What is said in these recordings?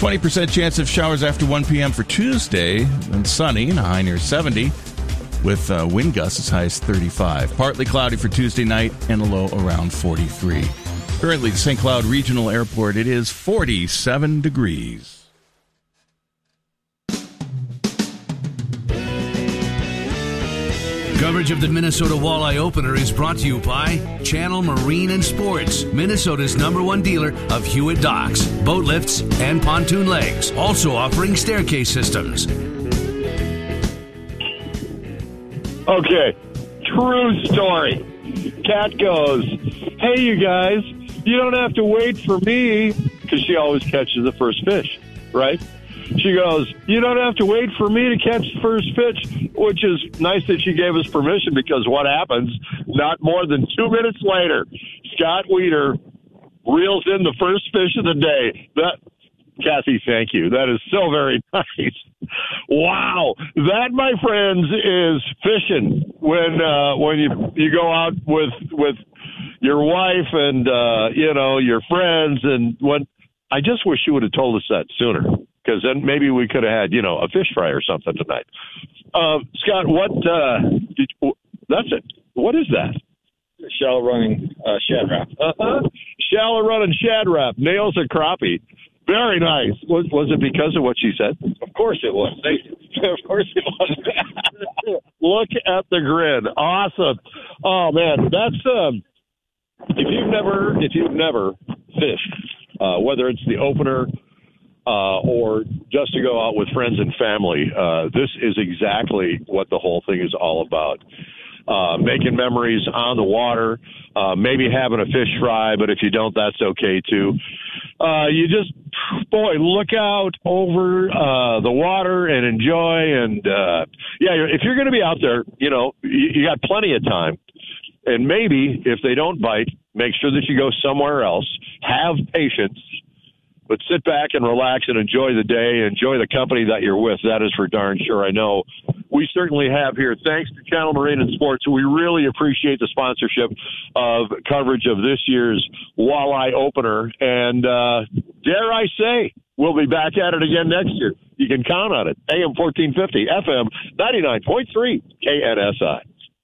20% chance of showers after 1 p.m. for Tuesday, and sunny, and a high near 70, with wind gusts as high as 35. Partly cloudy for Tuesday night, and a low around 43. Currently, the St. Cloud Regional Airport, it is 47 degrees. Coverage of the Minnesota Walleye Opener is brought to you by Channel Marine and Sports, Minnesota's #1 dealer of Hewitt docks, boat lifts, and pontoon legs. Also offering staircase systems. Okay, true story. Kat goes, "Hey, you guys, you don't have to wait for me," because she always catches the first fish, right? She goes, "You don't have to wait for me to catch the first fish," which is nice that she gave us permission, because what happens, not more than 2 minutes later, Scott Weeder reels in the first fish of the day. Kathy, thank you. That is so very nice. Wow. That, my friends, is fishing when you go out with your wife and, your friends. And when I just wish you would have told us that sooner, because then maybe we could have had, a fish fry or something tonight. Scott, that's it. What is that? Shallow running shad rap. Shallow running shad rap. Nails a crappie. Very nice. Was it because of what she said? Of course it was. Of course it was. Look at the grin. Awesome. Oh man, that's if you've never fished, whether it's the opener or just to go out with friends and family, this is exactly what the whole thing is all about. Making memories on the water, maybe having a fish fry, but if you don't, that's okay too. You just, look out over the water and enjoy. And if you're going to be out there, you got plenty of time. And maybe if they don't bite, make sure that you go somewhere else. Have patience. But sit back and relax and enjoy the day. Enjoy the company that you're with. That is for darn sure. I know we certainly have here. Thanks to Channel Marine and Sports. We really appreciate the sponsorship of coverage of this year's Walleye Opener. And dare I say, we'll be back at it again next year. You can count on it. AM 1450, FM 99.3, KNSI.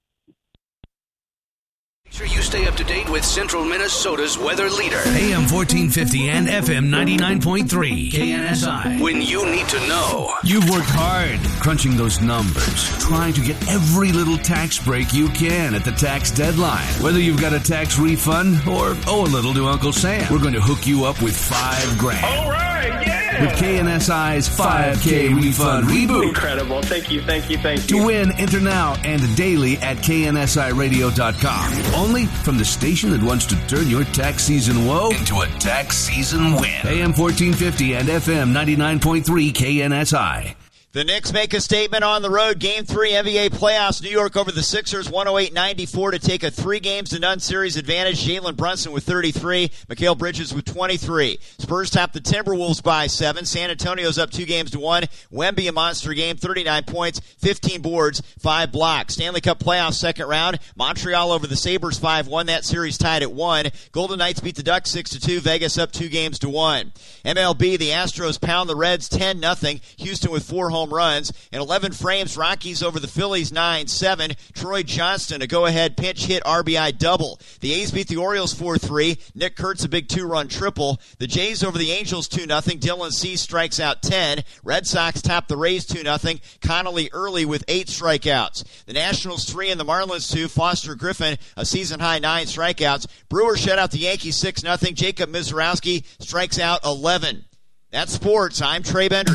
Sure you stay up to date with Central Minnesota's weather leader. AM 1450 and FM 99.3 KNSI. When you need to know. You've worked hard crunching those numbers, trying to get every little tax break you can at the tax deadline. Whether you've got a tax refund or owe a little to Uncle Sam, we're going to hook you up with $5,000. All right, yeah! With KNSI's 5K Refund Reboot. Incredible. Thank you. To win, enter now and daily at KNSIRadio.com. Only from the station that wants to turn your tax season woe into a tax season win. AM 1450 and FM 99.3 KNSI. The Knicks make a statement on the road. Game 3 NBA playoffs. New York over the Sixers, 108-94 to take a 3-games-to-none series advantage. Jalen Brunson with 33. Mikal Bridges with 23. Spurs top the Timberwolves by 7. San Antonio's up 2-1. Wemby a monster game, 39 points, 15 boards, 5 blocks. Stanley Cup playoffs second round. Montreal over the Sabres 5-1. That series tied at 1. Golden Knights beat the Ducks 6-2. Vegas up 2-1. MLB, the Astros pound the Reds 10-0. Houston with 4 home runs. In 11 frames, Rockies over the Phillies 9-7. Troy Johnston a go-ahead pinch hit RBI double. The A's beat the Orioles 4-3. Nick Kurtz a big 2-run triple. The Jays over the Angels 2-0. Dylan Cease strikes out 10. Red Sox top the Rays 2-0. Connolly early with 8 strikeouts. The Nationals 3 and the Marlins 2. Foster Griffin a season-high 9 strikeouts. Brewers shut out the Yankees 6-0. Jacob Mizorowski strikes out 11. That's sports. I'm Trey Bender.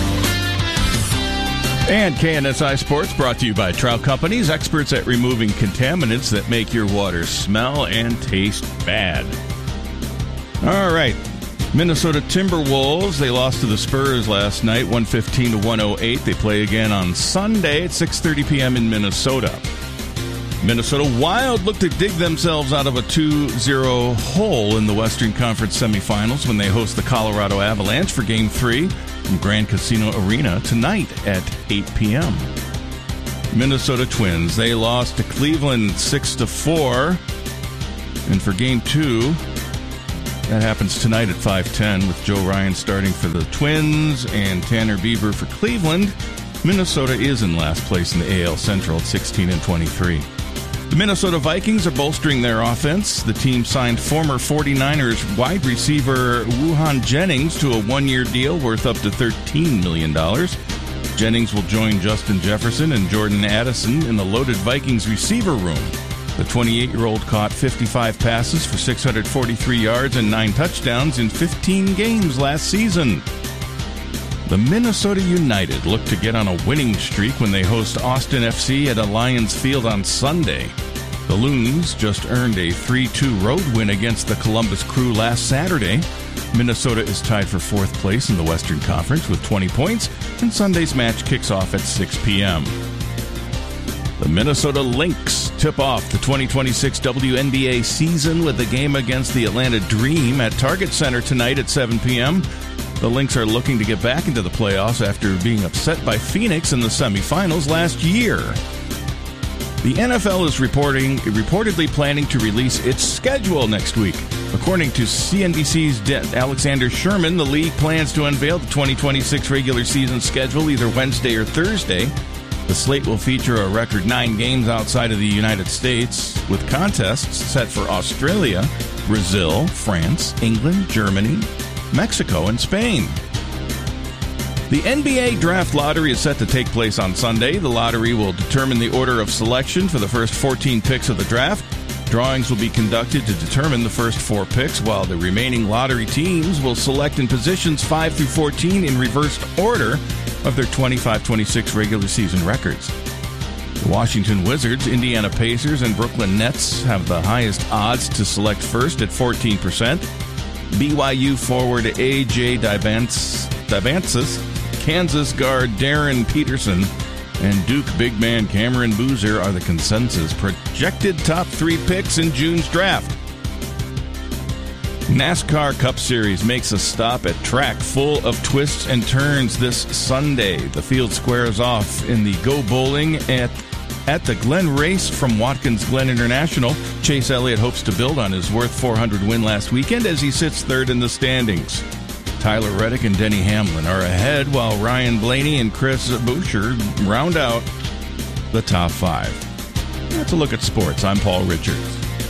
And KNSI Sports brought to you by Trout Companies, experts at removing contaminants that make your water smell and taste bad. All right. Minnesota Timberwolves, they lost to the Spurs last night, 115-108. They play again on Sunday at 6:30 p.m. in Minnesota. Minnesota Wild look to dig themselves out of a 2-0 hole in the Western Conference semifinals when they host the Colorado Avalanche for Game 3 from Grand Casino Arena tonight at 8 p.m. Minnesota Twins, they lost to Cleveland 6-4. And for Game 2, That happens tonight at 5:10 with Joe Ryan starting for the Twins and Tanner Bieber for Cleveland. Minnesota is in last place in the AL Central at 16-23. The Minnesota Vikings are bolstering their offense. The team signed former 49ers wide receiver Wuhan Jennings to a one-year deal worth up to $13 million. Jennings will join Justin Jefferson and Jordan Addison in the loaded Vikings receiver room. The 28-year-old caught 55 passes for 643 yards and 9 touchdowns in 15 games last season. The Minnesota United look to get on a winning streak when they host Austin FC at Allianz Field on Sunday. The Loons just earned a 3-2 road win against the Columbus Crew last Saturday. Minnesota is tied for 4th place in the Western Conference with 20 points, and Sunday's match kicks off at 6 p.m. The Minnesota Lynx tip off the 2026 WNBA season with a game against the Atlanta Dream at Target Center tonight at 7 p.m. The Lynx are looking to get back into the playoffs after being upset by Phoenix in the semifinals last year. The NFL is reportedly planning to release its schedule next week. According to CNBC's Alexander Sherman, the league plans to unveil the 2026 regular season schedule either Wednesday or Thursday. The slate will feature a record 9 games outside of the United States, with contests set for Australia, Brazil, France, England, Germany, Mexico, and Spain. The NBA Draft Lottery is set to take place on Sunday. The lottery will determine the order of selection for the first 14 picks of the draft. Drawings will be conducted to determine the first 4 picks, while the remaining lottery teams will select in positions 5 through 14 in reversed order of their 25-26 regular season records. The Washington Wizards, Indiana Pacers, and Brooklyn Nets have the highest odds to select first at 14%. BYU forward A.J. Dibantzis, Kansas guard Darren Peterson, and Duke big man Cameron Boozer are the consensus projected top 3 picks in June's draft. NASCAR Cup Series makes a stop at track full of twists and turns this Sunday. The field squares off in the Go Bowling at the Glen Race from Watkins Glen International. Chase Elliott hopes to build on his Worth 400 win last weekend as he sits 3rd in the standings. Tyler Reddick and Denny Hamlin are ahead, while Ryan Blaney and Chris Buescher round out the top 5. That's a look at sports. I'm Paul Richards.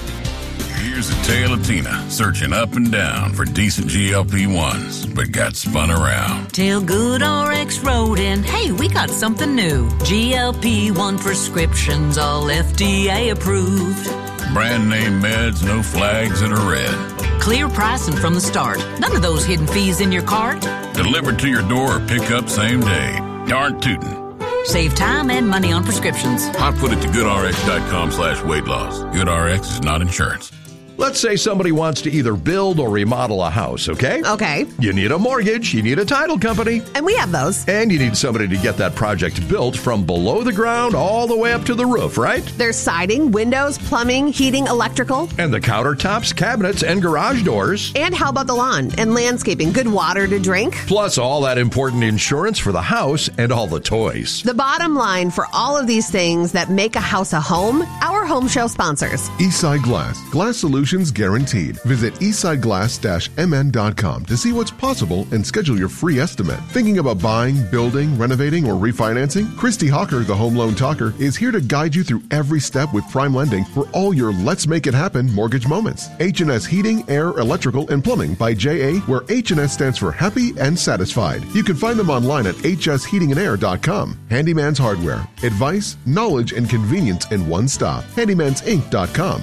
Here's a tale of Tina searching up and down for decent GLP-1s, but got spun around. Till GoodRx wrote in, hey, we got something new. GLP-1 prescriptions, all FDA approved. Brand name meds, no flags that are red. Clear pricing from the start. None of those hidden fees in your cart. Delivered to your door or pick up same day. Darn tootin'. Save time and money on prescriptions. Hot foot it to GoodRx.com/weight loss. GoodRx is not insurance. Let's say somebody wants to either build or remodel a house, okay? Okay. You need a mortgage, you need a title company. And we have those. And you need somebody to get that project built from below the ground all the way up to the roof, right? There's siding, windows, plumbing, heating, electrical. And the countertops, cabinets, and garage doors. And how about the lawn and landscaping? Good water to drink. Plus all that important insurance for the house and all the toys. The bottom line for all of these things that make a house a home, our home show sponsors. Eastside Glass. Glass solutions guaranteed. Visit eastsideglass-mn.com to see what's possible and schedule your free estimate. Thinking about buying, building, renovating, or refinancing? Christy Hawker, the Home Loan Talker, is here to guide you through every step with prime lending for all your Let's Make It Happen mortgage moments. H&S Heating, Air, Electrical, and Plumbing by J.A., where H&S stands for happy and satisfied. You can find them online at hsheatingandair.com. Handyman's Hardware. Advice, knowledge, and convenience in one stop. handymansinc.com.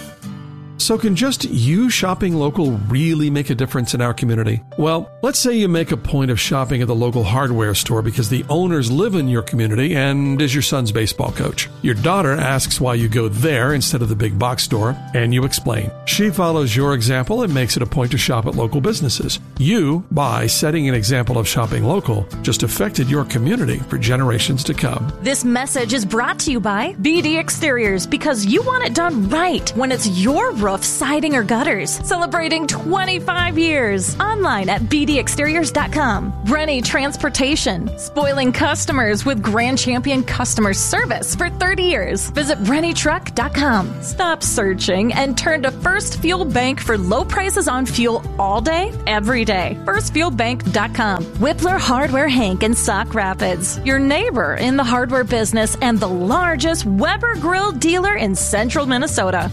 So can just you shopping local really make a difference in our community? Well, let's say you make a point of shopping at the local hardware store because the owners live in your community and is your son's baseball coach. Your daughter asks why you go there instead of the big box store, and you explain. She follows your example and makes it a point to shop at local businesses. You, by setting an example of shopping local, just affected your community for generations to come. This message is brought to you by BD Exteriors, because you want it done right when it's your road roof, siding, or gutters. Celebrating 25 years. Online at bdexteriors.com. Rennie Transportation. Spoiling customers with Grand Champion customer service for 30 years. Visit rennietruck.com. Stop searching and turn to First Fuel Bank for low prices on fuel all day, every day. FirstFuelBank.com. Whippler Hardware Hank in Sauk Rapids. Your neighbor in the hardware business and the largest Weber Grill dealer in central Minnesota.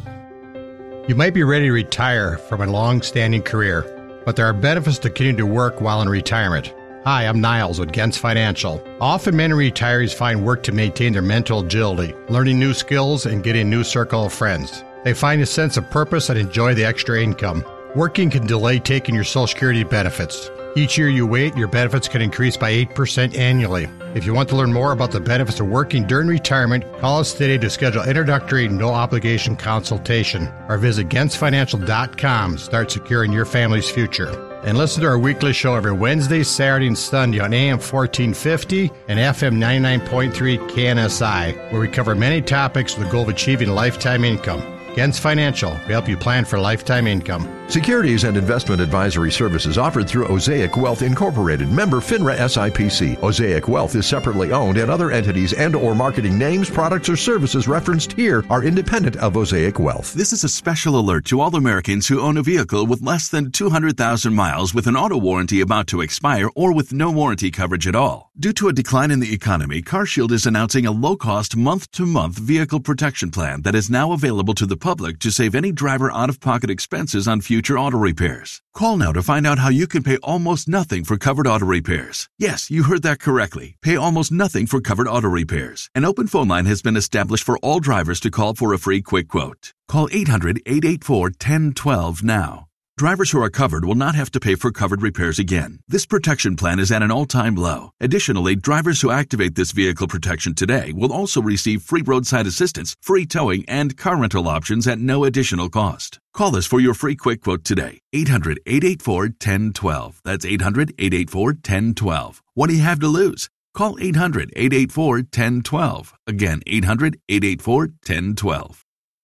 You might be ready to retire from a long-standing career, but there are benefits to continuing to work while in retirement. Hi, I'm Niles with Gens Financial. Often men and retirees find work to maintain their mental agility, learning new skills, and getting a new circle of friends. They find a sense of purpose and enjoy the extra income. Working can delay taking your Social Security benefits. Each year you wait, your benefits can increase by 8% annually. If you want to learn more about the benefits of working during retirement, call us today to schedule introductory no-obligation consultation or visit GensFinancial.com. Start securing your family's future. And listen to our weekly show every Wednesday, Saturday, and Sunday on AM 1450 and FM 99.3 KNSI, where we cover many topics with the goal of achieving lifetime income. Gens Financial, we help you plan for lifetime income. Securities and investment advisory services offered through Osaic Wealth Incorporated, member FINRA SIPC. Osaic Wealth is separately owned, and other entities and or marketing names, products, or services referenced here are independent of Osaic Wealth. This is a special alert to all Americans who own a vehicle with less than 200,000 miles with an auto warranty about to expire or with no warranty coverage at all. Due to a decline in the economy, CarShield is announcing a low-cost month-to-month vehicle protection plan that is now available to the public to save any driver out-of-pocket expenses on future auto repairs. Call now to find out how you can pay almost nothing for covered auto repairs. Yes, you heard that correctly. Pay almost nothing for covered auto repairs. An open phone line has been established for all drivers to call for a free quick quote. Call 800-884-1012 now. Drivers who are covered will not have to pay for covered repairs again. This protection plan is at an all-time low. Additionally, drivers who activate this vehicle protection today will also receive free roadside assistance, free towing, and car rental options at no additional cost. Call us for your free quick quote today. 800-884-1012. That's 800-884-1012. What do you have to lose? Call 800-884-1012. Again, 800-884-1012.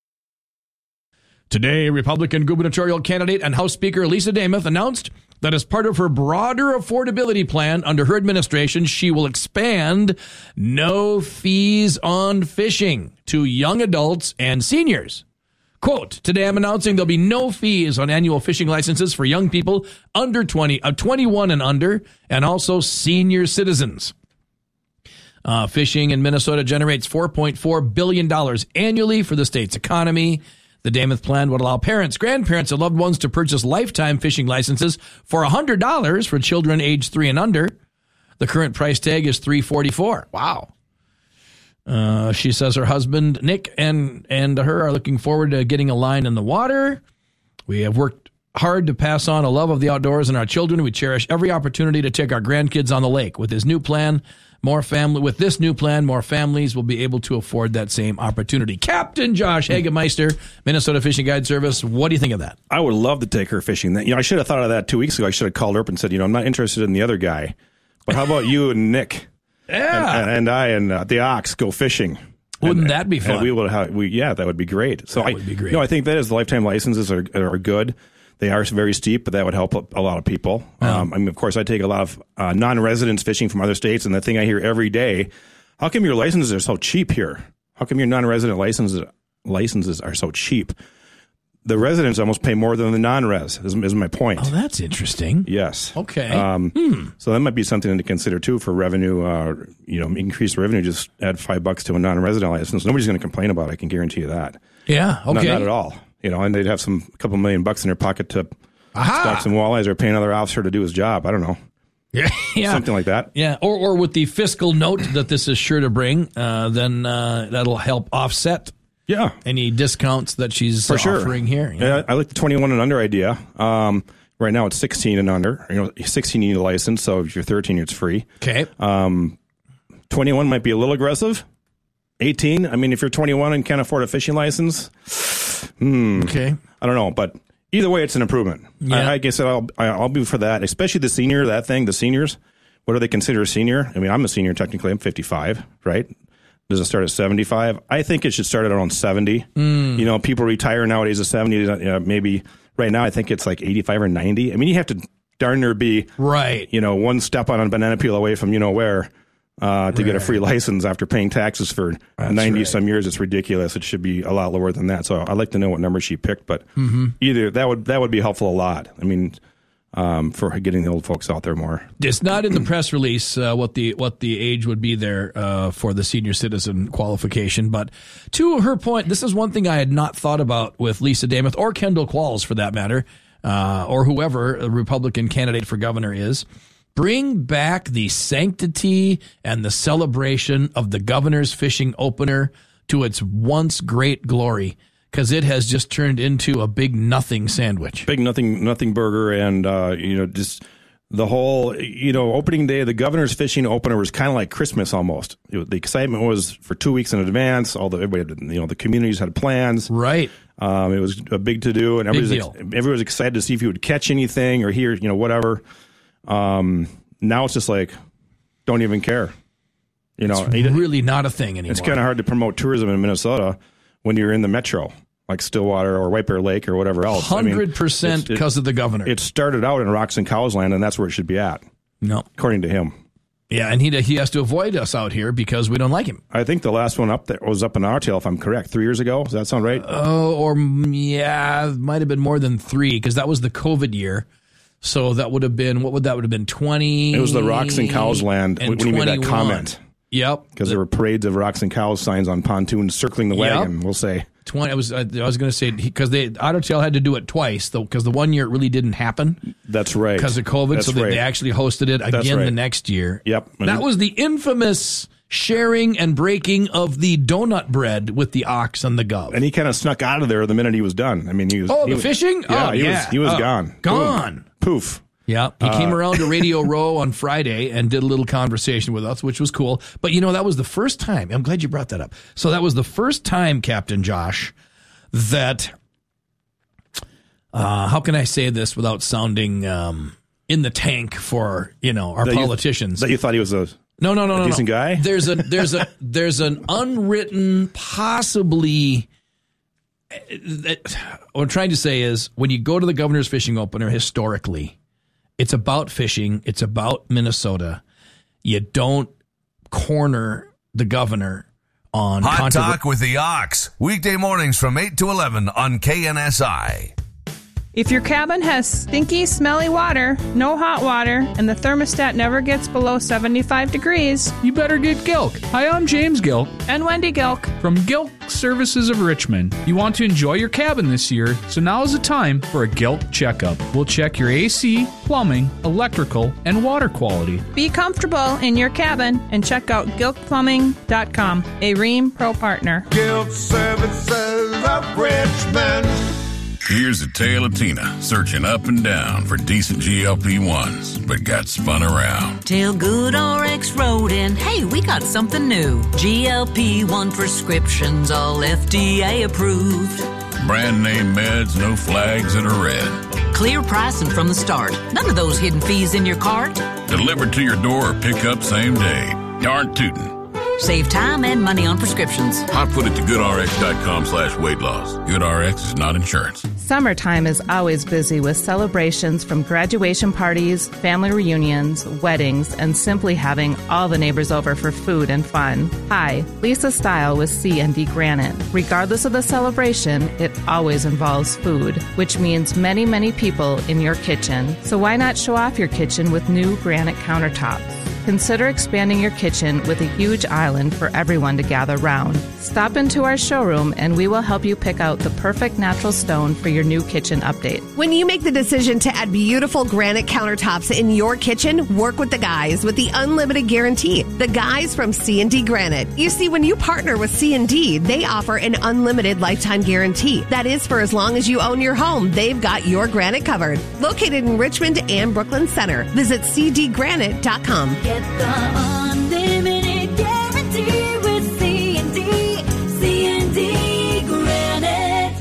Today, Republican gubernatorial candidate and House Speaker Lisa Demuth announced that as part of her broader affordability plan under her administration, she will expand no fees on fishing to young adults and seniors. Quote, today I'm announcing there'll be no fees on annual fishing licenses for young people under 21 and under, and also senior citizens. Fishing in Minnesota generates $4.4 billion annually for the state's economy. The Demuth plan would allow parents, grandparents, and loved ones to purchase lifetime fishing licenses for $100 for children aged 3 and under. The current price tag is $344. Wow. She says her husband, Nick, and her are looking forward to getting a line in the water. We have worked hard to pass on a love of the outdoors in our children. We cherish every opportunity to take our grandkids on the lake. With this new plan, more families will be able to afford that same opportunity. Captain Josh Hagemeister, Minnesota Fishing Guide Service. What do you think of that? I would love to take her fishing. I should have thought of that 2 weeks ago. I should have called her up and said, I'm not interested in the other guy, but how about you and Nick? Yeah, and I and the Ox go fishing. Wouldn't that be fun? And that would be great. So would be great. I think that is, the lifetime licenses are good. They are very steep, but that would help a lot of people. Of course, I take a lot of non-residents fishing from other states, and the thing I hear every day, how come your licenses are so cheap here? How come your non-resident licenses are so cheap? The residents almost pay more than the non-res, is my point. Oh, that's interesting. Yes. Okay. So that might be something to consider, too, for revenue, increased revenue. Just add $5 to a non-resident license. Nobody's going to complain about it, I can guarantee you that. Yeah, okay. Not at all. And they'd have a couple $1 million in their pocket to stock some walleyes or pay another officer to do his job. I don't know. Yeah. Something like that. Yeah. Or with the fiscal note that this is sure to bring, then that'll help offset any discounts that she's offering here. Yeah, I like the 21 and under idea. Right now it's 16 and under. 16 you need a license, so if you're 13, it's free. Okay. 21 might be a little aggressive. 18, if you're 21 and can't afford a fishing license, okay. I don't know, but either way, it's an improvement. Yeah. I guess I'll be for that, especially the seniors. What do they consider a senior? I'm a senior technically. I'm 55, right? Does it start at 75? I think it should start at around 70. People retire nowadays at 70. Maybe right now I think it's like 85 or 90. I mean, you have to darn near be right. One step on a banana peel away from where to get a free license after paying taxes for 90 some years. It's ridiculous. It should be a lot lower than that. So I'd like to know what number she picked, but either that would be helpful a lot. I mean, for getting the old folks out there more. It's not in the press release what the age would be there for the senior citizen qualification. But to her point, this is one thing I had not thought about with Lisa Damath or Kendall Qualls, for that matter, or whoever a Republican candidate for governor is. Bring back the sanctity and the celebration of the governor's fishing opener to its once great glory. Because it has just turned into a big nothing sandwich. Big nothing burger, and just the whole opening day of the governor's fishing opener was kind of like Christmas almost. The excitement was for 2 weeks in advance. The communities had plans. Right. It was a big to do, and everybody was excited to see if you would catch anything or hear whatever. Now it's just like don't even care. It's really not a thing anymore. It's kind of hard to promote tourism in Minnesota when you're in the metro, like Stillwater or White Bear Lake or whatever else. 100% because of the governor. It started out in Rocks and Cows Land, and that's where it should be at. No. According to him. Yeah, and he has to avoid us out here because we don't like him. I think the last one up there was up in Our Tail, if I'm correct, 3 years ago. Does that sound right? It might have been more than 3 because that was the COVID year. So that would have been, what would that have been, 20? It was the Rocks and Cows Land when you made that comment. Yep. Because there were parades of Rocks and Cows signs on pontoons circling the wagon, we'll say. 20. I was going to say, because Otter Tail had to do it twice, though, because the one year it really didn't happen. That's right. Because of COVID, they actually hosted it again the next year. Yep. That was the infamous sharing and breaking of the donut bread with the ox and the gov. And he kind of snuck out of there the minute he was done. I mean, he was fishing? Yeah, he was gone. Gone. Boom. Poof. Yeah, he came around to Radio Row on Friday and did a little conversation with us, which was cool. But, that was the first time. I'm glad you brought that up. So that was the first time, Captain Josh, that, how can I say this without sounding in the tank for, our politicians? That you thought he was a decent guy? There's an unwritten, possibly... What I'm trying to say is when you go to the governor's fishing opener historically, it's about fishing. It's about Minnesota. You don't corner the governor on Hot Talk with the Ox. Weekday mornings from 8 to 11 on KNSI. If your cabin has stinky, smelly water, no hot water, and the thermostat never gets below 75 degrees, you better get Gilk. Hi, I'm James Gilk. And Wendy Gilk. From Gilk Services of Richmond. You want to enjoy your cabin this year, so now is the time for a Gilk checkup. We'll check your AC, plumbing, electrical, and water quality. Be comfortable in your cabin and check out GilkPlumbing.com, a Rheem Pro partner. Gilk Services of Richmond. Here's a tale of Tina searching up and down for decent GLP-1s, but got spun around. Tell GoodRx wrote in, hey, we got something new. GLP-1 prescriptions, all FDA approved. Brand name meds, no flags that are red. Clear pricing from the start. None of those hidden fees in your cart. Delivered to your door or pick up same day. Darn tootin'. Save time and money on prescriptions. I'll put it to goodrx.com/weight loss. GoodRx is not insurance. Summertime is always busy with celebrations from graduation parties, family reunions, weddings, and simply having all the neighbors over for food and fun. Hi, Lisa Style with C&D Granite. Regardless of the celebration, it always involves food, which means many, many people in your kitchen. So why not show off your kitchen with new granite countertops? Consider expanding your kitchen with a huge island for everyone to gather round. Stop into our showroom and we will help you pick out the perfect natural stone for your new kitchen update. When you make the decision to add beautiful granite countertops in your kitchen, work with the guys with the unlimited guarantee. The guys from C&D Granite. You see, when you partner with C&D, they offer an unlimited lifetime guarantee. That is for as long as you own your home. They've got your granite covered. Located in Richmond and Brooklyn Center. Visit cdgranite.com. Get the unlimited guarantee with C&D Granite.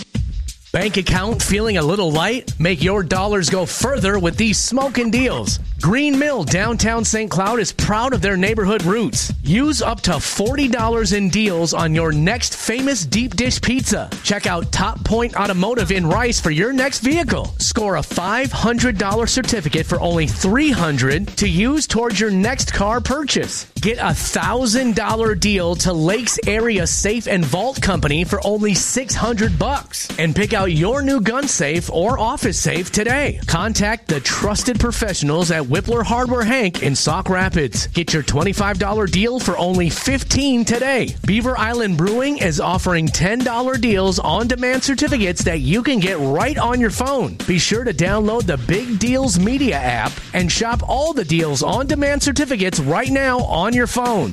Bank account feeling a little light? Make your dollars go further with these smoking deals. Green Mill, downtown St. Cloud, is proud of their neighborhood roots. Use up to $40 in deals on your next famous deep dish pizza. Check out Top Point Automotive in Rice for your next vehicle. Score a $500 certificate for only $300 to use towards your next car purchase. Get a $1,000 deal to Lakes Area Safe and Vault Company for only $600. And pick out your new gun safe or office safe today. Contact the trusted professionals at Whippler Hardware Hank in Sauk Rapids. Get your $25 deal for only $15 today. Beaver Island Brewing is offering $10 deals on demand certificates that you can get right on your phone. Be sure to download the Big Deals Media app and shop all the deals on demand certificates right now on your phone.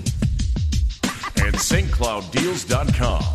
And StCloudDeals.com.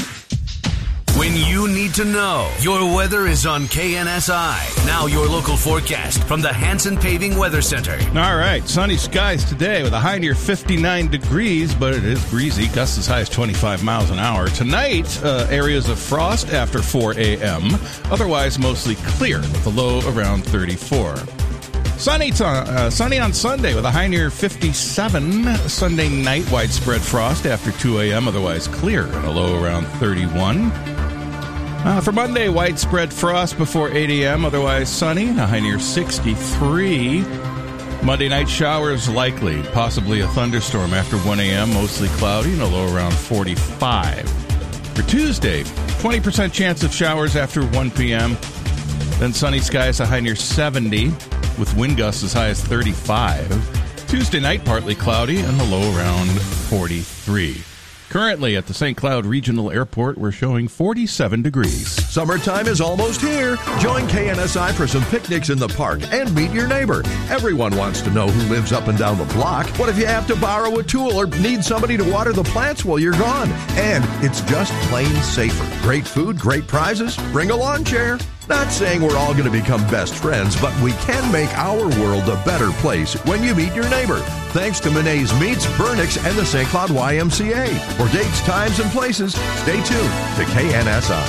When you need to know, your weather is on KNSI. Now your local forecast from the Hanson Paving Weather Center. All right, sunny skies today with a high near 59 degrees, but it is breezy. Gusts as high as 25 miles an hour. Tonight, areas of frost after 4 a.m. Otherwise, mostly clear with a low around 34. Sunny on Sunday with a high near 57. Sunday night, widespread frost after 2 a.m. Otherwise clear and a low around 31. For Monday, widespread frost before 8 a.m. Otherwise sunny, a high near 63. Monday night showers likely, possibly a thunderstorm after 1 a.m. Mostly cloudy and a low around 45. For Tuesday, 20% chance of showers after 1 p.m. Then sunny skies, a high near 70. With wind gusts as high as 35. Tuesday night, partly cloudy and a low around 43. Currently at the St. Cloud Regional Airport, we're showing 47 degrees. Summertime is almost here. Join KNSI for some picnics in the park and meet your neighbor. Everyone wants to know who lives up and down the block. What if you have to borrow a tool or need somebody to water the plants while you're gone? And it's just plain safer. Great food, great prizes. Bring a lawn chair. Not saying we're all going to become best friends, but we can make our world a better place when you meet your neighbor. Thanks to Monet's Meats, Burnix, and the St. Cloud YMCA. For dates, times, and places, stay tuned to KNSI.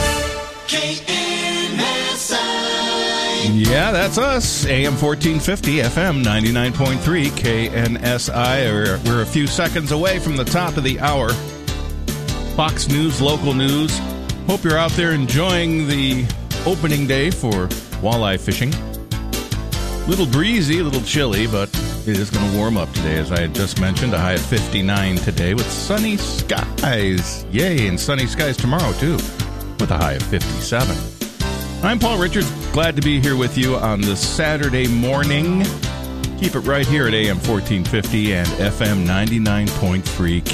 KNSI. Yeah, that's us. AM 1450, FM 99.3, KNSI. We're a few seconds away from the top of the hour. Fox News, local news. Hope you're out there enjoying the opening day for walleye fishing. Little breezy, a little chilly, but it is going to warm up today, as I had just mentioned. A high of 59 today with sunny skies. Yay, and sunny skies tomorrow, too, with a high of 57. I'm Paul Richards. Glad to be here with you on this Saturday morning. Keep it right here at AM 1450 and FM 99.3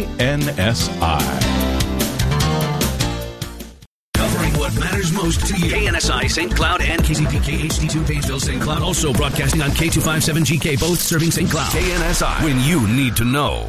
KNSI. What matters most to you. KNSI St. Cloud and KZPK HD2 Pageville St. Cloud. Also broadcasting on K257GK, both serving St. Cloud. KNSI, when you need to know.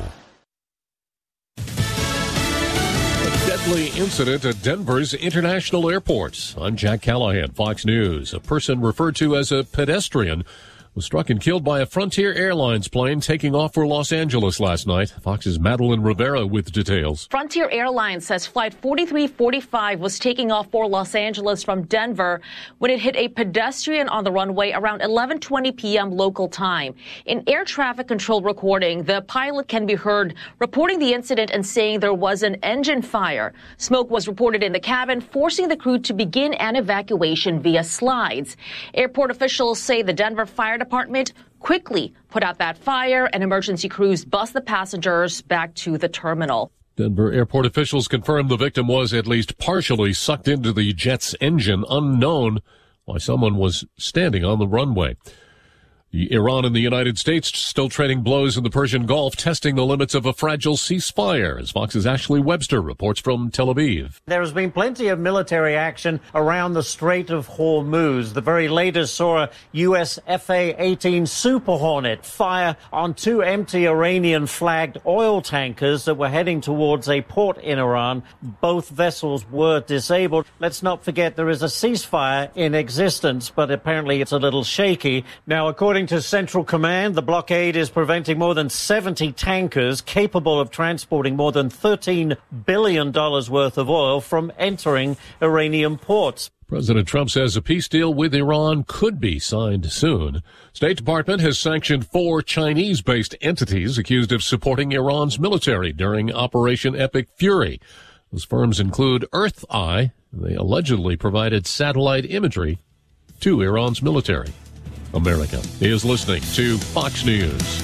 A deadly incident at Denver's International Airport. I'm Jack Callahan, Fox News. A person referred to as a pedestrian was struck and killed by a Frontier Airlines plane taking off for Los Angeles last night. Fox's Madeline Rivera with details. Frontier Airlines says Flight 4345 was taking off for Los Angeles from Denver when it hit a pedestrian on the runway around 11:20 p.m. local time. In air traffic control recording, the pilot can be heard reporting the incident and saying there was an engine fire. Smoke was reported in the cabin, forcing the crew to begin an evacuation via slides. Airport officials say the Denver Fire Department quickly put out that fire, and emergency crews bus the passengers back to the terminal. Denver airport officials confirmed the victim was at least partially sucked into the jet's engine, unknown why someone was standing on the runway. Iran and the United States still trading blows in the Persian Gulf, testing the limits of a fragile ceasefire, as Fox's Ashley Webster reports from Tel Aviv. There has been plenty of military action around the Strait of Hormuz. The very latest saw a U.S. Fa-18 Super Hornet fire on two empty Iranian-flagged oil tankers that were heading towards a port in Iran. Both vessels were disabled. Let's not forget there is a ceasefire in existence, but apparently it's a little shaky. Now, according to Central Command, the blockade is preventing more than 70 tankers capable of transporting more than $13 billion worth of oil from entering Iranian ports. President Trump says a peace deal with Iran could be signed soon. State Department has sanctioned 4 Chinese-based entities accused of supporting Iran's military during Operation Epic Fury. Those firms include Earth Eye. They allegedly provided satellite imagery to Iran's military. America is listening to Fox News.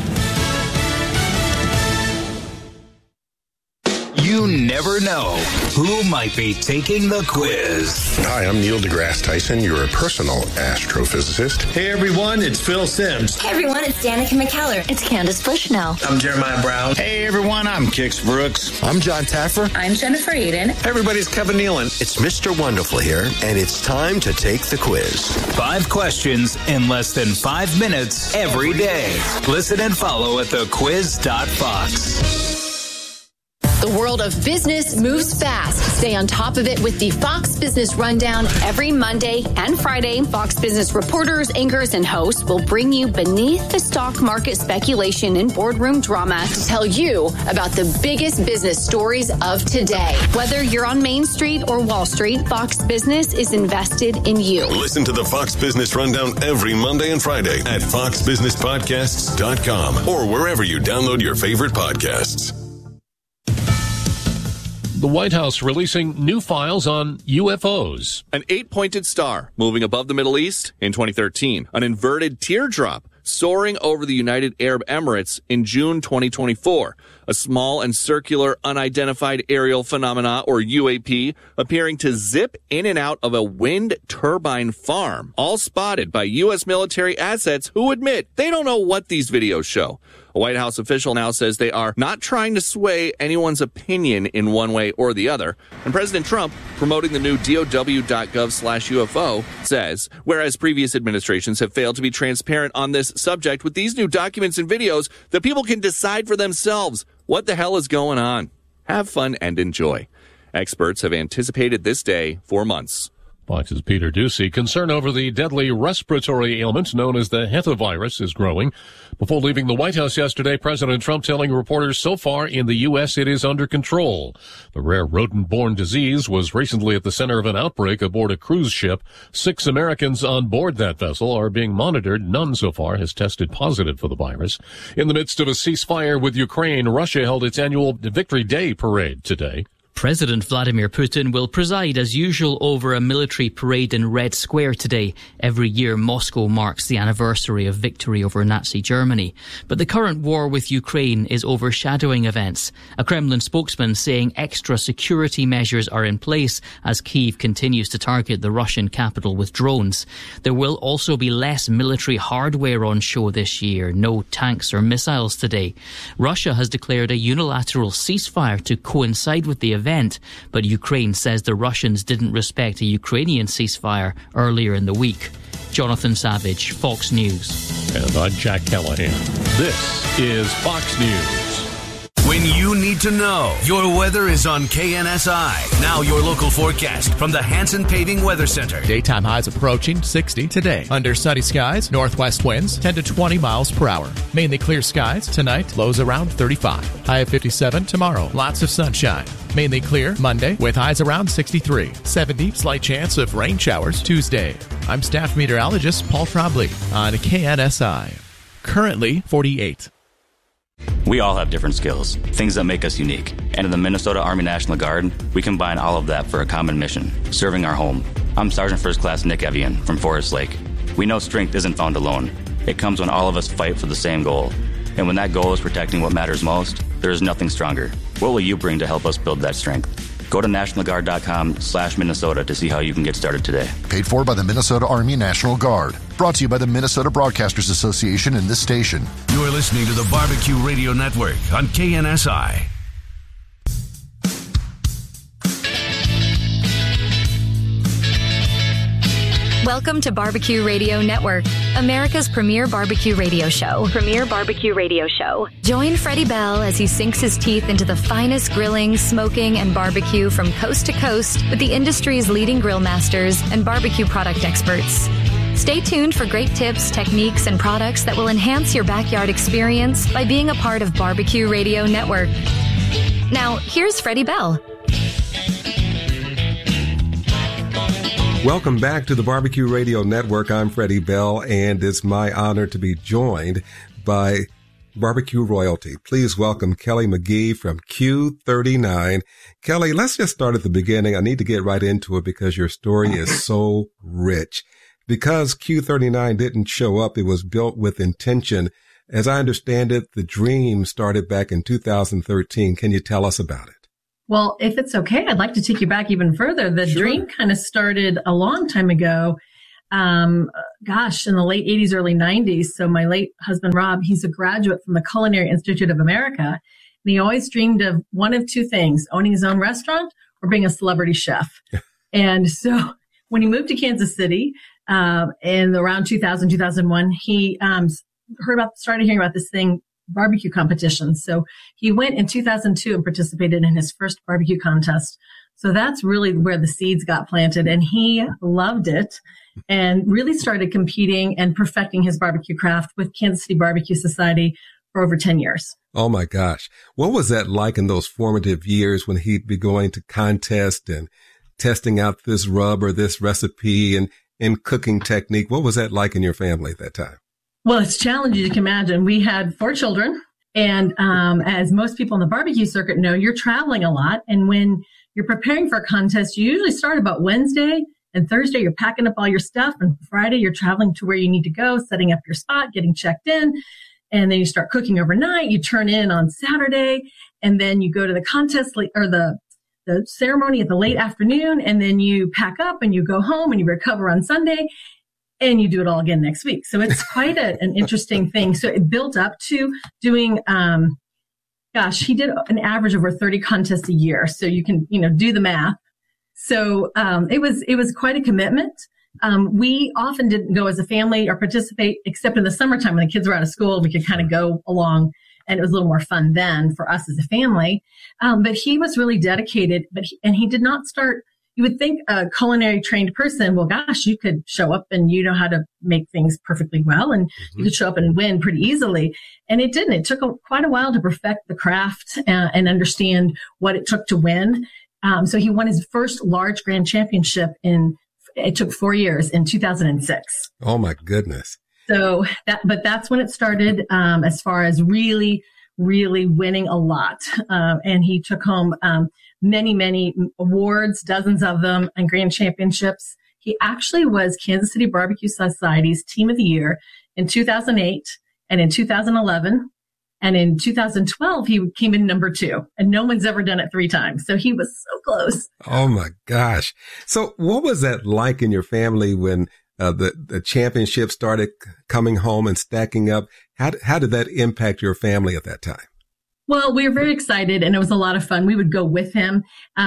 You never know who might be taking the quiz. Hi, I'm Neil deGrasse Tyson, your personal astrophysicist. Hey everyone, it's Phil Simms. Hey everyone, it's Danica McKellar. It's Candace Bushnell. I'm Jeremiah Brown. Hey everyone, I'm Kix Brooks. I'm John Taffer. I'm Jennifer Aiden. Hey everybody's Kevin Nealon. It's Mr. Wonderful here, and it's time to take the quiz. 5 questions in less than 5 minutes every day. Listen and follow at thequiz.fox. The world of business moves fast. Stay on top of it with the Fox Business Rundown every Monday and Friday. Fox Business reporters, anchors, and hosts will bring you beneath the stock market speculation and boardroom drama to tell you about the biggest business stories of today. Whether you're on Main Street or Wall Street, Fox Business is invested in you. Listen to the Fox Business Rundown every Monday and Friday at foxbusinesspodcasts.com or wherever you download your favorite podcasts. The White House releasing new files on UFOs. An 8-pointed star moving above the Middle East in 2013. An inverted teardrop soaring over the United Arab Emirates in June 2024. A small and circular unidentified aerial phenomena, or UAP, appearing to zip in and out of a wind turbine farm. All spotted by U.S. military assets who admit they don't know what these videos show. A White House official now says they are not trying to sway anyone's opinion in one way or the other. And President Trump, promoting the new DOW.gov/UFO, says, whereas previous administrations have failed to be transparent on this subject, with these new documents and videos, the people can decide for themselves what the hell is going on. Have fun and enjoy. Experts have anticipated this day for months. Fox's Peter Ducey. Concern over the deadly respiratory ailment known as the hantavirus is growing. Before leaving the White House yesterday, President Trump telling reporters so far in the U.S. it is under control. The rare rodent-borne disease was recently at the center of an outbreak aboard a cruise ship. 6 Americans on board that vessel are being monitored. None so far has tested positive for the virus. In the midst of a ceasefire with Ukraine, Russia held its annual Victory Day parade today. President Vladimir Putin will preside as usual over a military parade in Red Square today. Every year, Moscow marks the anniversary of victory over Nazi Germany. But the current war with Ukraine is overshadowing events. A Kremlin spokesman saying extra security measures are in place as Kyiv continues to target the Russian capital with drones. There will also be less military hardware on show this year. No tanks or missiles today. Russia has declared a unilateral ceasefire to coincide with the event, but Ukraine says the Russians didn't respect a Ukrainian ceasefire earlier in the week. Jonathan Savage, Fox News. And I'm Jack Callahan. This is Fox News. When you need to know, your weather is on KNSI. Now your local forecast from the Hanson Paving Weather Center. Daytime highs approaching 60 today. Under sunny skies, northwest winds 10 to 20 miles per hour. Mainly clear skies tonight, lows around 35. High of 57 tomorrow. Lots of sunshine. Mainly clear Monday with highs around 63. 70, slight chance of rain showers Tuesday. I'm staff meteorologist Paul Trombley on KNSI. Currently 48. We all have different skills, things that make us unique. And in the Minnesota Army National Guard, we combine all of that for a common mission, serving our home. I'm Sergeant First Class Nick Evian from Forest Lake. We know strength isn't found alone. It comes when all of us fight for the same goal. And when that goal is protecting what matters most, there is nothing stronger. What will you bring to help us build that strength? Go to nationalguard.com/Minnesota to see how you can get started today. Paid for by the Minnesota Army National Guard. Brought to you by the Minnesota Broadcasters Association and this station. You're listening to the Barbecue Radio Network on KNSI. Welcome to Barbecue Radio Network, America's premier barbecue radio show. Join Freddie Bell as he sinks his teeth into the finest grilling, smoking, and barbecue from coast to coast with the industry's leading grill masters and barbecue product experts. Stay tuned for great tips, techniques, and products that will enhance your backyard experience by being a part of Barbecue Radio Network. Now, here's Freddie Bell. Welcome back to the Barbecue Radio Network. I'm Freddie Bell, and it's my honor to be joined by barbecue royalty. Please welcome Kelly McGee from Q39. Kelly, let's just start at the beginning. I need to get right into it because your story is so rich. Because Q39 didn't show up, it was built with intention. As I understand it, the dream started back in 2013. Can you tell us about it? Well, if it's okay, I'd like to take you back even further. The dream kind of started a long time ago. In the late 80s, early 90s. So my late husband, Rob, he's a graduate from the Culinary Institute of America. And he always dreamed of one of two things, owning his own restaurant or being a celebrity chef. And so when he moved to Kansas City, in around 2000, 2001, he, started hearing about this thing, barbecue competitions. So he went in 2002 and participated in his first barbecue contest. So that's really where the seeds got planted, and he loved it and really started competing and perfecting his barbecue craft with Kansas City Barbecue Society for over 10 years. Oh my gosh. What was that like in those formative years when he'd be going to contests and testing out this rub or this recipe and cooking technique? What was that like in your family at that time? Well, it's challenging, you can imagine. We had 4 children, and as most people in the barbecue circuit know, you're traveling a lot. And when you're preparing for a contest, you usually start about Wednesday, and Thursday you're packing up all your stuff, and Friday you're traveling to where you need to go, setting up your spot, getting checked in, and then you start cooking overnight. You turn in on Saturday, and then you go to the contest or the ceremony at the late afternoon, and then you pack up and you go home and you recover on Sunday. And you do it all again next week. So it's quite an interesting thing. So it built up to doing, he did an average of over 30 contests a year. So you can, do the math. So it was quite a commitment. We often didn't go as a family or participate, except in the summertime when the kids were out of school. We could kind of go along, and it was a little more fun then for us as a family. But he was really dedicated, and he did not start. You would think a culinary trained person, well, gosh, you could show up and you know how to make things perfectly well, and you could show up and win pretty easily. And it didn't. It took quite a while to perfect the craft and understand what it took to win. So he won his first large grand championship it took 4 years, in 2006. Oh my goodness. So that's when it started, as far as really, really winning a lot. And he took home, many, many awards, dozens of them, and grand championships. He actually was Kansas City Barbecue Society's Team of the Year in 2008 and in 2011. And in 2012, he came in number 2, and no one's ever done it 3 times. So he was so close. Oh my gosh. So what was that like in your family when the championship started coming home and stacking up? How did that impact your family at that time? Well, we were very excited, and it was a lot of fun. We would go with him.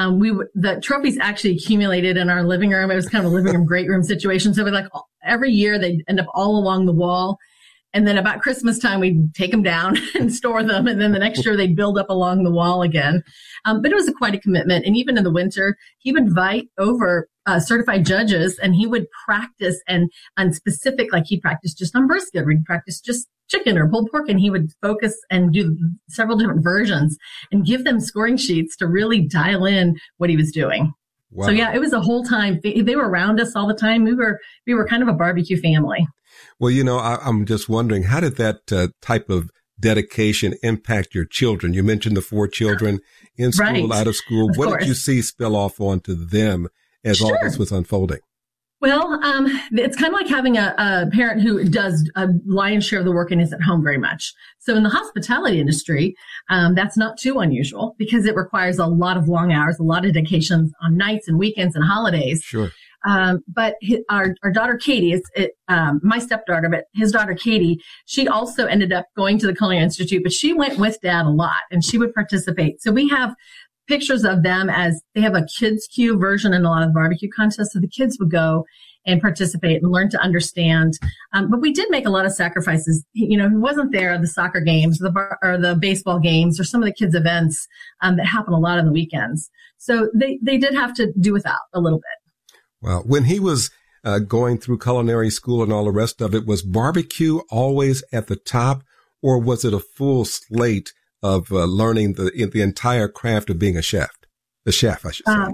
The trophies actually accumulated in our living room. It was kind of a living room, great room situation. So every year they'd end up all along the wall. And then about Christmas time, we'd take them down and store them. And then the next year they'd build up along the wall again. But it was quite a commitment. And even in the winter, he would invite over certified judges, and he would practice on specific, like he practiced just on brisket, or he'd practice just chicken or pulled pork, and he would focus and do several different versions and give them scoring sheets to really dial in what he was doing. Wow. So yeah, it was a whole time. They were around us all the time. We were kind of a barbecue family. Well, I'm just wondering, how did that type of dedication impact your children? You mentioned the 4 children in school, right, out of school. What did you see spill off onto them as all this was unfolding? Well, it's kind of like having a parent who does a lion's share of the work and isn't home very much. So in the hospitality industry, that's not too unusual because it requires a lot of long hours, a lot of dedications on nights and weekends and holidays. Sure. But our daughter Katie, my stepdaughter, but his daughter Katie, she also ended up going to the Culinary Institute, but she went with Dad a lot and she would participate. So we have pictures of them as they have a kids queue version in a lot of barbecue contests. So the kids would go and participate and learn to understand. But we did make a lot of sacrifices. He wasn't there at the soccer games or the baseball games or some of the kids' events that happen a lot on the weekends. So they did have to do without a little bit. Well, when he was going through culinary school and all the rest of it, was barbecue always at the top, or was it a full slate of learning the entire craft of being a chef? The chef, I should say.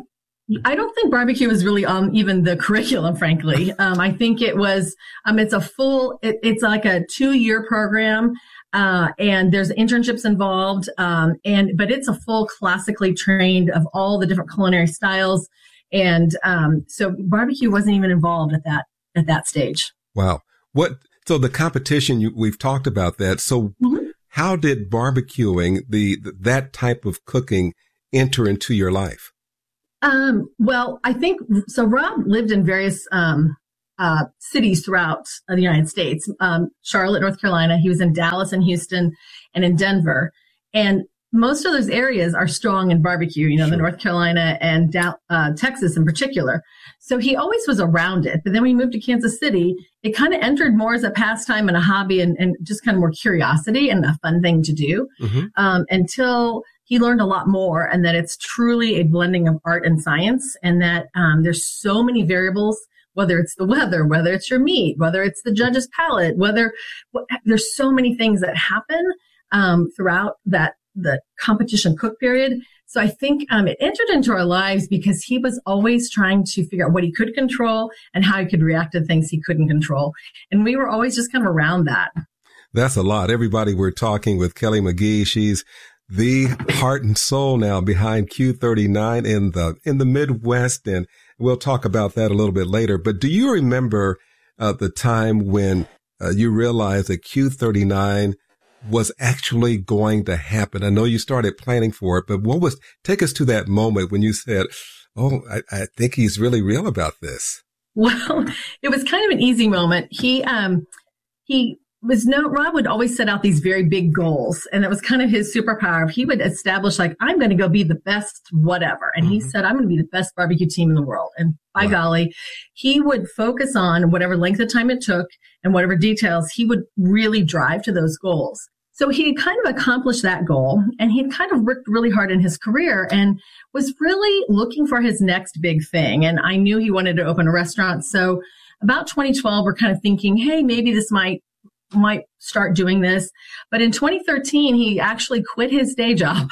I don't think barbecue was really on even the curriculum, frankly. I think it was, it's a full, it's like a 2-year program. And there's internships involved. But it's a full classically trained of all the different culinary styles. And, so barbecue wasn't even involved at that stage. Wow. So the competition, we've talked about that. So how did barbecuing, that type of cooking enter into your life? Well, I think, so Rob lived in various, cities throughout the United States. Charlotte, North Carolina. He was in Dallas and Houston and in Denver. And most of those areas are strong in barbecue, you know, the North Carolina and Texas in particular. So he always was around it. But then we moved to Kansas City. It kind of entered more as a pastime and a hobby and just kind of more curiosity and a fun thing to do, until he learned a lot more, and that it's truly a blending of art and science, and that there's so many variables, whether it's the weather, whether it's your meat, whether it's the judge's palate, there's so many things that happen throughout the competition cook period. So I think it entered into our lives because he was always trying to figure out what he could control and how he could react to things he couldn't control. And we were always just kind of around that. That's a lot. Everybody, we're talking with Kelly McGee. She's the heart and soul now behind Q39 in the Midwest. And we'll talk about that a little bit later. But do you remember the time when you realized that Q39 was actually going to happen? I know you started planning for it, but take us to that moment when you said, oh, I think he's really real about this. Well, it was kind of an easy moment. Rob would always set out these very big goals, and it was kind of his superpower. He would establish, like, I'm going to go be the best whatever. And he said, I'm going to be the best barbecue team in the world. And by golly, he would focus on whatever length of time it took and whatever details, he would really drive to those goals. So he kind of accomplished that goal, and he kind of worked really hard in his career and was really looking for his next big thing. And I knew he wanted to open a restaurant. So about 2012, we're kind of thinking, hey, maybe this might start doing this. But in 2013, he actually quit his day job,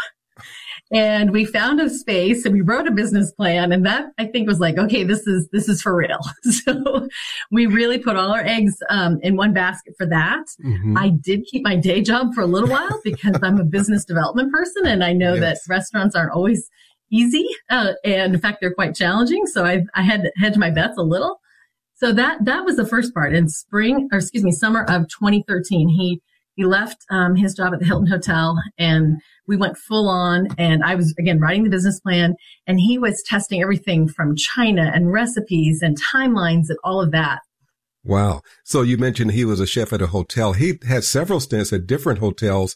and we found a space and we wrote a business plan. And that, I think, was like, okay, this is for real. So we really put all our eggs in one basket for that. I did keep my day job for a little while because I'm a business development person, and I know that restaurants aren't always easy. And in fact, they're quite challenging. So I had to hedge my bets a little. So that was the first part. In summer of 2013, he left his job at the Hilton Hotel, and we went full on. And I was, again, writing the business plan, and he was testing everything from China and recipes and timelines and all of that. Wow. So you mentioned he was a chef at a hotel. He had several stints at different hotels,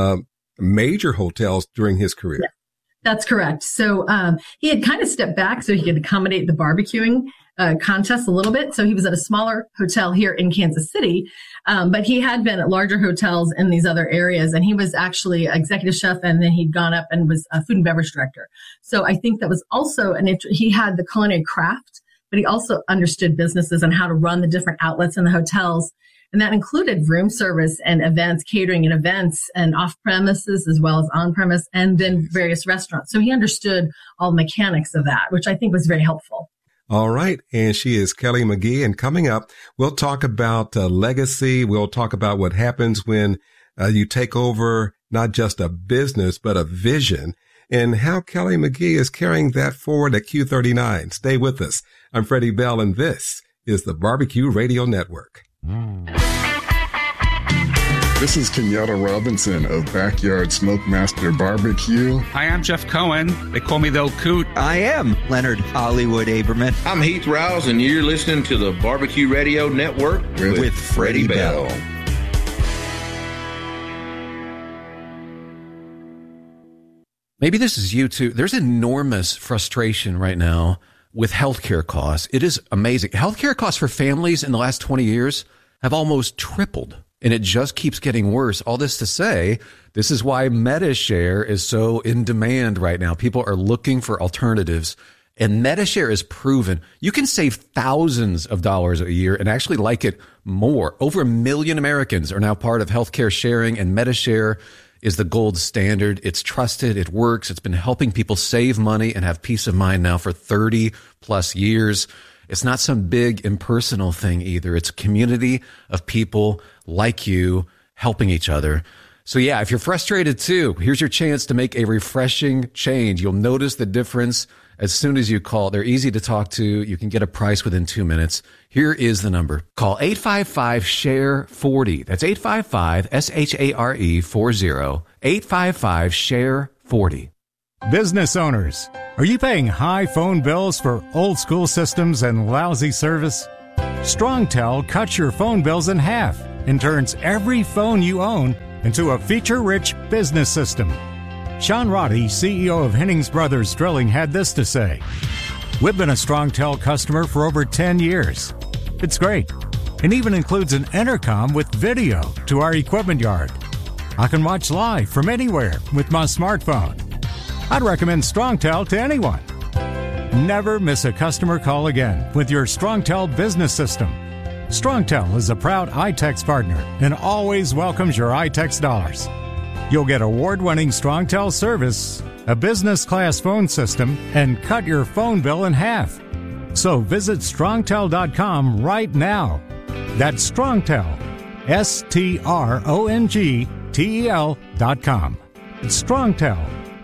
major hotels during his career. Yeah, that's correct. So he had kind of stepped back so he could accommodate the barbecuing contest a little bit. So he was at a smaller hotel here in Kansas City, but he had been at larger hotels in these other areas. And he was actually executive chef, and then he'd gone up and was a food and beverage director. So I think that was also he had the culinary craft, but he also understood businesses and how to run the different outlets in the hotels. And that included room service and events, catering and events, and off premises as well as on premise, and then various restaurants. So he understood all the mechanics of that, which I think was very helpful. All right. And she is Kelly McGee. And coming up, we'll talk about legacy. We'll talk about what happens when you take over not just a business, but a vision, and how Kelly McGee is carrying that forward at Q39. Stay with us. I'm Freddie Bell, and this is the Barbecue Radio Network. This is Kenyatta Robinson of Backyard Smokemaster Barbecue. Hi, I'm Jeff Cohen. They call me the Old Coot. I am Leonard Hollywood Aberman. I'm Heath Rouse, and you're listening to the Barbecue Radio Network with Freddie Bell. Maybe this is you too. There's enormous frustration right now with healthcare costs. It is amazing. Healthcare costs for families in the last 20 years have almost tripled. And it just keeps getting worse. All this to say, this is why MediShare is so in demand right now. People are looking for alternatives. And MediShare is proven you can save thousands of dollars a year and actually like it more. Over 1 million Americans are now part of healthcare sharing, and MediShare is the gold standard. It's trusted. It works. It's been helping people save money and have peace of mind now for 30 plus years. It's not some big impersonal thing either. It's a community of people like you helping each other. So yeah, if you're frustrated too, here's your chance to make a refreshing change. You'll notice the difference as soon as you call. They're easy to talk to. You can get a price within 2 minutes. Here is the number. Call 855-SHARE-40. That's 855-SHARE-40. 855-SHARE-40. Business owners, are you paying high phone bills for old school systems and lousy service? StrongTel cuts your phone bills in half and turns every phone you own into a feature-rich business system. Sean Roddy, CEO of Hennings Brothers Drilling, had this to say. We've been a StrongTel customer for over 10 years. It's great, and even includes an intercom with video to our equipment yard. I can watch live from anywhere with my smartphone. I'd recommend StrongTel to anyone. Never miss a customer call again with your StrongTel business system. StrongTel is a proud iTex partner and always welcomes your iTex dollars. You'll get award-winning StrongTel service, a business-class phone system, and cut your phone bill in half. So visit StrongTel.com right now. That's StrongTel, StrongTel.com. It's StrongTel.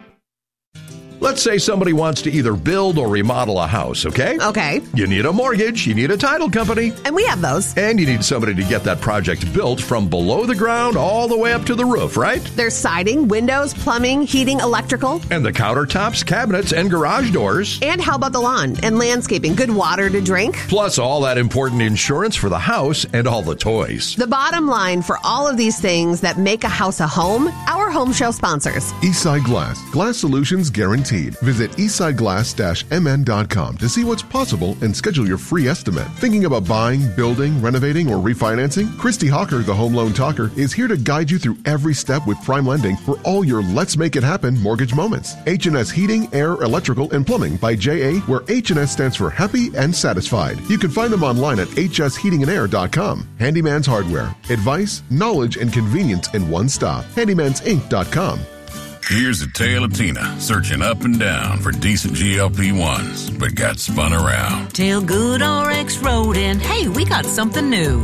Let's say somebody wants to either build or remodel a house, okay? Okay. You need a mortgage, you need a title company. And we have those. And you need somebody to get that project built from below the ground all the way up to the roof, right? There's siding, windows, plumbing, heating, electrical. And the countertops, cabinets, and garage doors. And how about the lawn and landscaping? Good water to drink. Plus all that important insurance for the house and all the toys. The bottom line for all of these things that make a house a home, our home show sponsors. Eastside Glass. Glass solutions guaranteed. Visit eastsideglass-mn.com to see what's possible and schedule your free estimate. Thinking about buying, building, renovating, or refinancing? Christy Hawker, the Home Loan Talker, is here to guide you through every step with Prime Lending for all your Let's Make It Happen mortgage moments. H&S Heating, Air, Electrical, and Plumbing by J.A., where H&S stands for Happy and Satisfied. You can find them online at hsheatingandair.com. Handyman's Hardware. Advice, knowledge, and convenience in one stop. handymansinc.com. Here's the tale of Tina, searching up and down for decent GLP-1s, but got spun around. Till Good RX wrote in, hey, we got something new.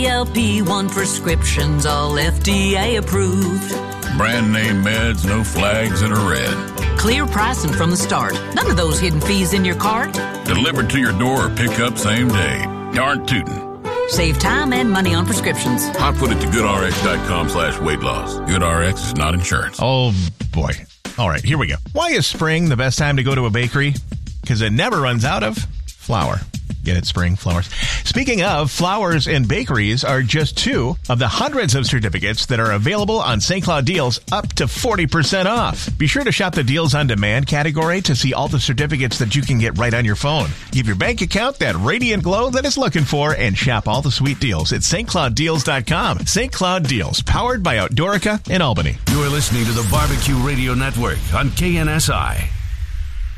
GLP-1 prescriptions, all FDA approved. Brand name meds, no flags that are red. Clear pricing from the start. None of those hidden fees in your cart. Delivered to your door or pick up same day. Darn tootin'. Save time and money on prescriptions. Hot foot it to goodrx.com/weight loss. GoodRx is not insurance. Oh, boy. All right, here we go. Why is spring the best time to go to a bakery? Because it never runs out of flour. Get it, spring flowers. Speaking of, flowers and bakeries are just two of the hundreds of certificates that are available on St. Cloud Deals, up to 40% off. Be sure to shop the Deals on Demand category to see all the certificates that you can get right on your phone. Give your bank account that radiant glow that it's looking for and shop all the sweet deals at stclouddeals.com. St. Cloud Deals, powered by Outdoorica in Albany. You're listening to the Barbecue Radio Network on KNSI.